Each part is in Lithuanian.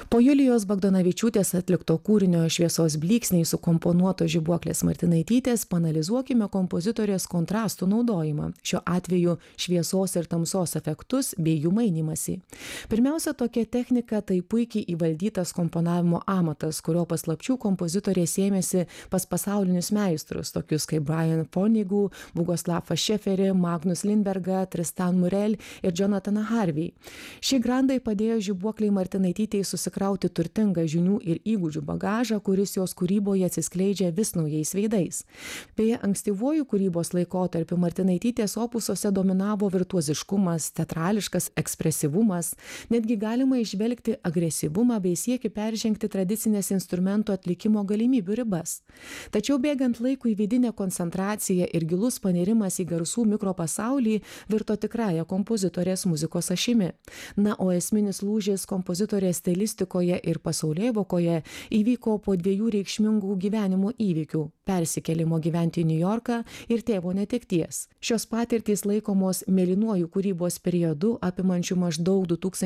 Po Julijos Bagdonavičiūtės atlikto kūrinio Šviesos blyksniai sukomponuoto Žibuoklės Martinaitytės paanalizuokime kompozitorės kontrastų naudojimą, šiuo atveju šviesos ir tamsos efektus bei jų mainymąsi. Pirmiausia, tokia technika tai puikiai įvaldytas komponavimo amatas, kurio paslapčių kompozitorė sėmėsi pas pasaulinius meistrus, tokius kaip Brian Fornigu, Boguslavą Šeferį, Magnus Lindbergą, Tristan Murel ir Jonathaną Harvey. Šie grandai padėjo Žibuoklei Martinaitytei susikrauti turtingą žinių ir įgūdžių bagažą, kuris jos kūryboje atsiskleidžia vis naujais veidais. Beje, ankstyvuoju kūrybos laikotarpiu Martinaitytės opusuose dominavo virtuoziškumas, teatrališkas ekspresyvumas, netgi galima įžvelgti agresyvumą bei siekį peržengti tradicinės instrumento atlikimo galimybių ribas. Tačiau bėgant laikui vidinė koncentracija ir gilus panirimas į garsų mikropasaulį virto tikrąją kompozitorės muzikos ašimi. Na, o esminis lūžis kompozitorės stilistikoje ir pasaulėvokoje įvyko po 2 reikšmingų gyvenimo įvykių – persikėlimo gyventi į Niujorką ir tėvo netekties. Šios patirtys laikomos mėlynuoju kūrybos periodu, apimančiu maždaug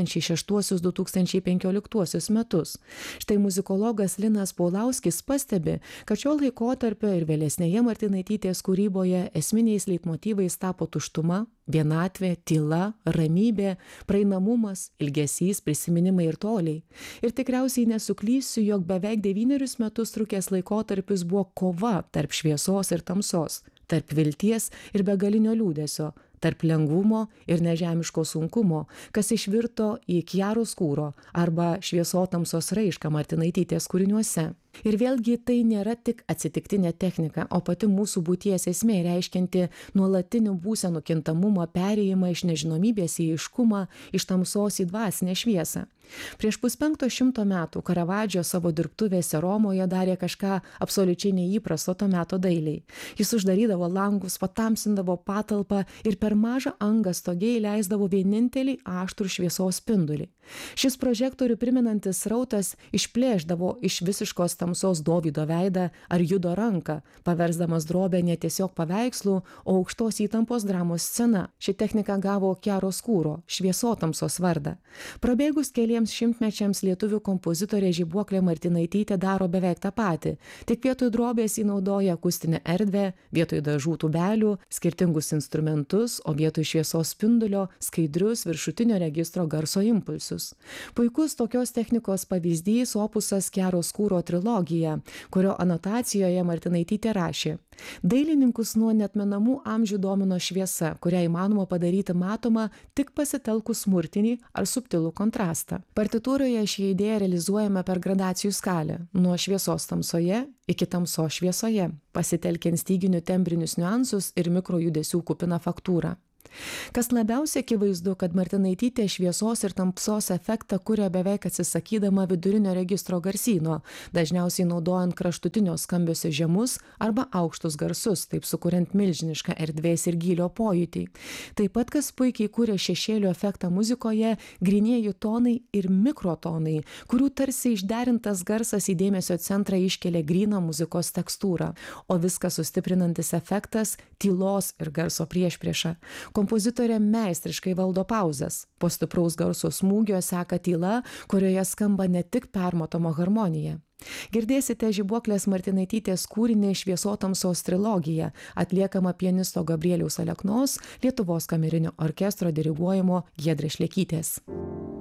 2006–2015 metus. Štai muzikologas Linas Paulauskis pastebi, kad šio laikotarpio ir vėlesnėje Martinaitytės kūryboje esminiais leitmotyvais tapo tuštuma, vienatvė, tyla, ramybė, praeinamumas, ilgesys, prisiminimai ir toliai. Ir tikriausiai nesuklysiu, jog beveik 9 metus trukęs laikotarpis buvo kova tarp šviesos ir tamsos, tarp vilties ir begalinio liūdesio, tarp lengvumo ir nežemiško sunkumo, kas išvirto į chiaroskuro arba šviesotamsos raišką Martinaitytės kūriniuose. Ir vėlgi tai nėra tik atsitiktinė technika, o pati mūsų būties esmė, reiškianti nuolatinį būsenų kintamumą, perėjimą iš nežinomybės į aiškumą, iš tamsos į dvasinę šviesą. Prieš 500 metų Karavadžio savo dirbtuvėse Romoje darė kažką absoliučiai neįprasto to meto dailiai. Jis uždarydavo langus, patamsindavo patalpą ir per mažą angą stoge įleisdavo vienintelį aštrų šviesos spindulį. Šis prožektorių primenantis srautas išplėšdavo iš visiškos tamsos Dovydo veidą ar Judo ranką, paversdamas drobę ne tiesiog paveikslų, o aukštos įtampos dramos scena. Ši technika gavo chiaroskuro, šviesotamsos vardą. Prabėgus keliems šimtmečiams lietuvių kompozitorė Žibuoklė Martinaitytė daro beveik tą patį, tik vietoj drobės ji naudoja akustinę erdvę, vietoj dažų tūbelių, skirtingus instrumentus, o vietoj šviesos spindulio skaidrius viršutinio registro garso impulsus. Puikus tokios technikos pavyzdys opusas chiaroskuro trilogija, kurio anotacijoje Martinaitytė rašė: dailininkus nuo neatmenamų amžių domino šviesa, kurią įmanoma padaryti matomą tik pasitelkus smurtinį ar subtilų kontrastą. Partitūroje šią idėją realizuojame per gradacijų skalę, nuo šviesos tamsoje iki tamsos šviesoje, pasitelkiant styginių tembrinius niuansus ir mikrojudesių kupiną faktūrą. Kas labiausiai akivaizdu, kad Martinaitytė šviesos ir tamsos efektą kuria beveik atsisakydama vidurinio registro garsyno, dažniausiai naudojant kraštutinio skambesio žemus arba aukštus garsus, taip sukuriant milžinišką erdvės ir gylio pojūtį. Taip pat, kas puikiai kuria šešėlių efektą muzikoje, grynieji tonai ir mikrotonai, kurių tarsi išderintas garsas į dėmesio centrą iškelia gryną muzikos tekstūrą, o viską sustiprinantis efektas – tylos ir garso priešprieša. Kompozitorė meistriškai valdo pauzes. Po stipraus garso smūgio seka tyla, kurioje skamba ne tik permatoma harmonija. Girdėsite Žibuoklės Martinaitytės kūrinį Šviesotamsos trilogija, atliekamą pianisto Gabrieliaus Aleknos, Lietuvos kamerinio orkestro diriguojamo Giedrės Šlekytės.